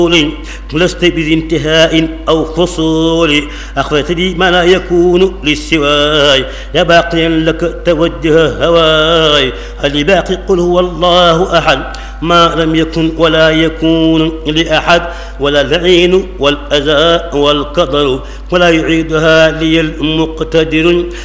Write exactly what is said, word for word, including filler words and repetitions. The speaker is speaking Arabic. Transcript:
لست بذي انتهاء أو فصول أخفيت لي ما لا يكون للسواي يا باقيا لك توجه هواي هل باقي قل هو الله أحد ما لم يكن ولا يكون لأحد ولا العين والأذى والقدر ولا يعيدها لي المقتدر